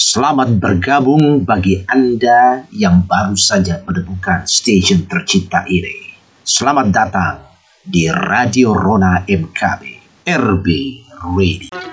Selamat bergabung bagi Anda yang baru saja menemukan stasiun tercinta ini. Selamat datang di Radio Rona MKB RB Radio.